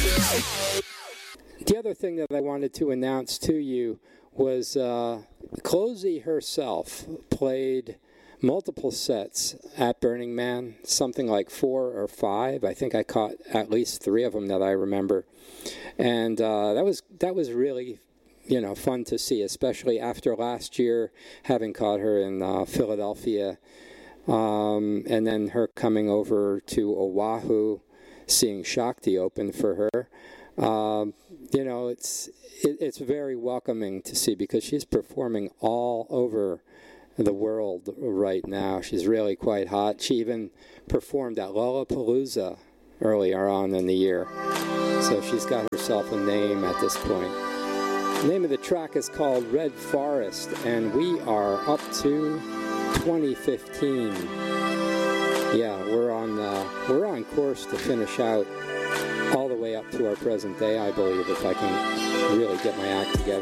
The other thing that I wanted to announce to you was Closey herself played multiple sets at Burning Man, something like 4 or 5. I think I caught at least 3 of them that I remember, and that was really, fun to see, especially after last year, having caught her in Philadelphia, and then her coming over to Oahu, seeing Shakti open for her. It's very welcoming to see, because she's performing all over the world right now. She's really quite hot. She even performed at Lollapalooza earlier on in the year. So she's got herself a name at this point. The name of the track is called Red Forest, and we are up to 2015. Yeah, we're on course to finish out all the way up to our present day, I believe, if I can really get my act together.